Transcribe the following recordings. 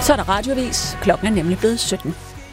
Så er der radioavis. Klokken er nemlig blevet 17.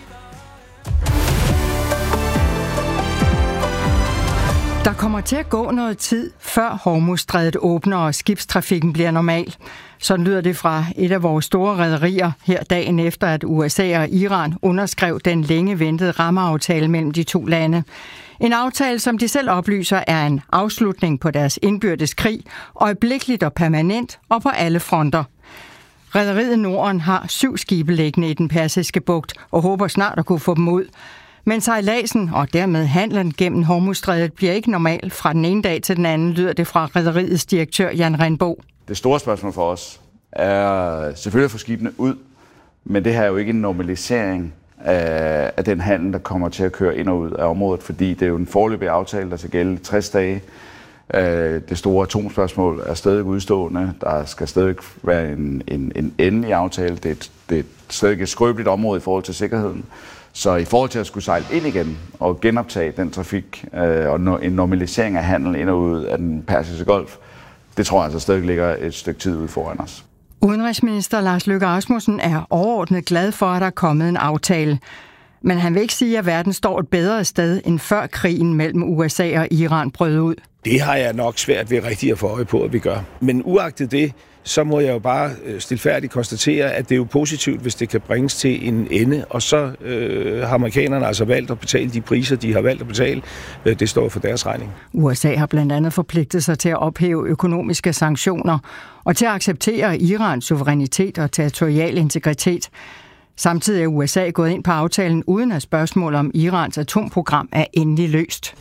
Der kommer til at gå noget tid, før Hormuzstrædet åbner og skibstrafikken bliver normal. Sådan lyder det fra et af vores store rederier her dagen efter, at USA og Iran underskrev den længe ventede rammeaftale mellem de to lande. En aftale, som de selv oplyser, er en afslutning på deres indbyrdes krig, øjeblikkeligt og permanent og på alle fronter. Rederiet Norden har 7 skibe liggende i den Persiske Bugt og håber snart at kunne få dem ud. Men sejladsen og dermed handlen gennem Hormuzstrædet bliver ikke normal fra den ene dag til den anden, lyder det fra rederiets direktør Jan Rindbo. Det store spørgsmål for os er selvfølgelig at få skibene ud, men det her er jo ikke en normalisering af den handel, der kommer til at køre ind og ud af området, fordi det er jo en foreløbig aftale, der skal gælde 60 dage. Det store atomspørgsmål er stadig udstående. Der skal stadig være en endelig aftale. Det er stadig et skrøbeligt område i forhold til sikkerheden. Så i forhold til at skulle sejle ind igen og genoptage den trafik og en normalisering af handel ind og ud af den Persiske Golf, det tror jeg altså stadig ligger et stykke tid ude foran os. Udenrigsminister Lars Løkke Rasmussen er overordnet glad for, at der er kommet en aftale. Men han vil ikke sige, at verden står et bedre sted end før krigen mellem USA og Iran brød ud. Det har jeg nok svært ved rigtig at få øje på, at vi gør. Men uagtet det, så må jeg jo bare stilfærdigt konstatere, at det er jo positivt, hvis det kan bringes til en ende. Og så har amerikanerne altså valgt at betale de priser, de har valgt at betale. Det står for deres regning. USA har blandt andet forpligtet sig til at ophæve økonomiske sanktioner og til at acceptere Irans suverænitet og territorial integritet. Samtidig er USA gået ind på aftalen uden at spørgsmålet om Irans atomprogram er endelig løst.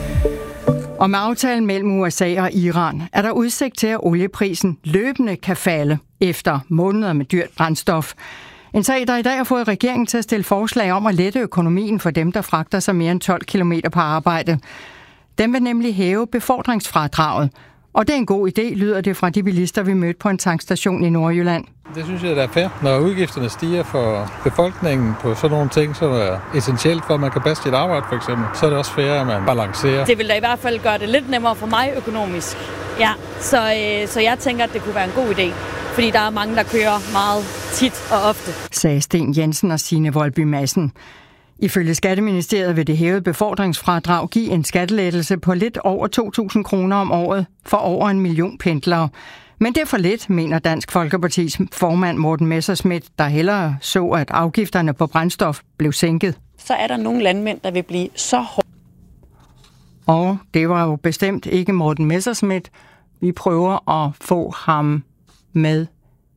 Og med aftalen mellem USA og Iran er der udsigt til, at olieprisen løbende kan falde efter måneder med dyrt brændstof. En sag, der i dag har fået regeringen til at stille forslag om at lette økonomien for dem, der fragter sig mere end 12 km på arbejde. Den vil nemlig hæve befordringsfradraget. Og det er en god idé, lyder det fra de bilister, vi mødte på en tankstation i Nordjylland. Det synes jeg, der er fair. Når udgifterne stiger for befolkningen på sådan nogle ting, som er essentielt for, at man kan passe sit arbejde for eksempel, så er det også fair, at man balancerer. Det vil da i hvert fald gøre det lidt nemmere for mig økonomisk. Ja, så jeg tænker, at det kunne være en god idé. Fordi der er mange, der kører meget tit og ofte. Sagde Sten Jensen og Signe Voldby Madsen. Ifølge Skatteministeriet vil det hævede befordringsfradrag give en skattelettelse på lidt over 2.000 kroner om året for over 1 million pendlere. Men det er for lidt, mener Dansk Folkepartis formand Morten Messerschmidt, der hellere så, at afgifterne på brændstof blev sænket. Så er der nogle landmænd, der vil blive så hårde. Og det var jo bestemt ikke Morten Messerschmidt. Vi prøver at få ham med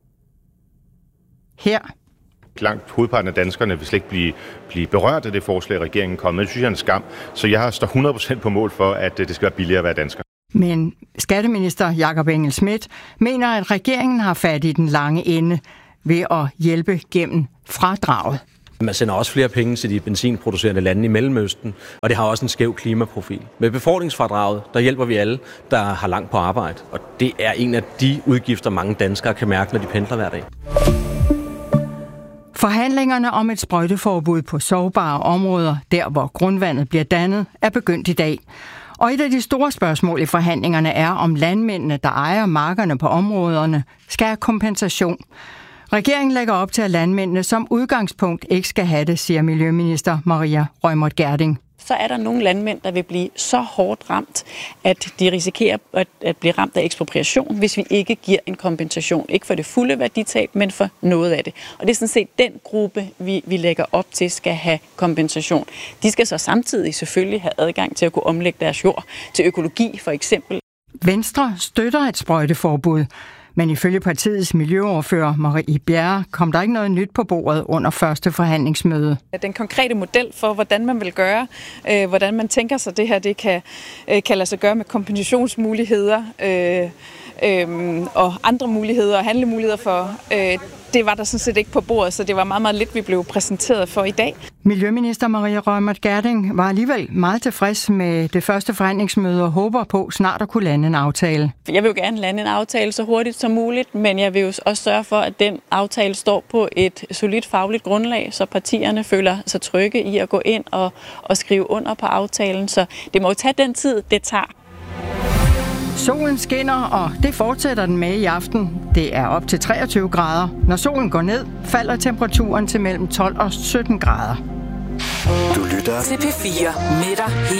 her. Langt hovedparten af danskerne vil slet ikke blive berørt af det forslag, regeringen kom med. Det synes jeg er en skam. Så jeg står 100% på mål for, at det skal være billigere at være dansker. Men skatteminister Jakob Engel-Schmidt mener, at regeringen har fat i den lange ende ved at hjælpe gennem fradraget. Man sender også flere penge til de benzinproducerende lande i Mellemøsten, og det har også en skæv klimaprofil. Med befordringsfradraget, der hjælper vi alle, der har langt på arbejde. Og det er en af de udgifter, mange danskere kan mærke, når de pendler hver dag. Forhandlingerne om et sprøjteforbud på sårbare områder, der hvor grundvandet bliver dannet, er begyndt i dag. Og et af de store spørgsmål i forhandlingerne er, om landmændene, der ejer markerne på områderne, skal have kompensation. Regeringen lægger op til, at landmændene som udgangspunkt ikke skal have det, siger Miljøminister Maria Reumert Gjerding. Så er der nogle landmænd, der vil blive så hårdt ramt, at de risikerer at blive ramt af ekspropriation, hvis vi ikke giver en kompensation. Ikke for det fulde værditab, men for noget af det. Og det er sådan set den gruppe, vi lægger op til, skal have kompensation. De skal så samtidig selvfølgelig have adgang til at kunne omlægge deres jord til økologi for eksempel. Venstre støtter et sprøjteforbud. Men ifølge partiets miljøordfører Marie Bjerre kom der ikke noget nyt på bordet under første forhandlingsmøde. Den konkrete model for, hvordan man vil gøre, hvordan man tænker sig det her, det kan lade sig gøre med kompensationsmuligheder og andre muligheder og handlemuligheder for. Det var der sådan set ikke på bordet, så det var meget, meget lidt, vi blev præsenteret for i dag. Miljøminister Maria Reumert Gjerding var alligevel meget tilfreds med det første forhandlingsmøde og håber på snart at kunne lande en aftale. Jeg vil jo gerne lande en aftale så hurtigt som muligt, men jeg vil jo også sørge for, at den aftale står på et solidt fagligt grundlag, så partierne føler sig trygge i at gå ind og skrive under på aftalen. Så det må jo tage den tid, det tager. Solen skinner, og det fortsætter den med i aften. Det er op til 23 grader. Når solen går ned, falder temperaturen til mellem 12 og 17 grader. Du lytter til P4 med dig